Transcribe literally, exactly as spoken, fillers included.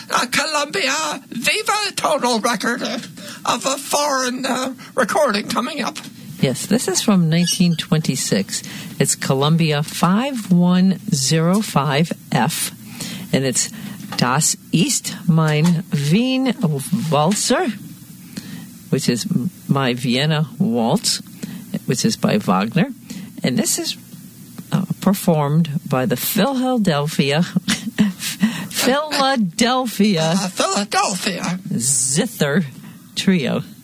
uh, Columbia Viva total record of a foreign uh, recording coming up. Yes, this is from nineteen twenty-six. It's Columbia five one zero five F, and it's Das ist mein Wien Walzer, which is My Vienna Waltz, which is by Wagner. And this is uh, performed by the Philadelphia Philadelphia Uh, Philadelphia Zither Trio.